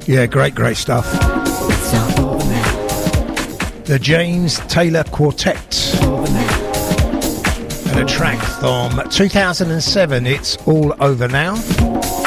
Yeah, great stuff. The James Taylor Quartet. And a track from 2007, It's All Over Now.